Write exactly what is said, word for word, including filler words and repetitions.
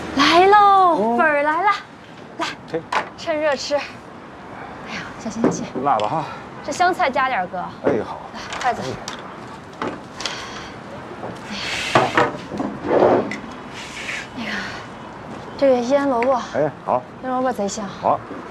来喽，粉儿来了，来， 这趁热吃。哎呀，小心小心， 辣吧哈。 这香菜加点，哥。 哎，好。 来，筷子。那个，这个腌萝卜。 哎，好。 腌萝卜贼香。 好。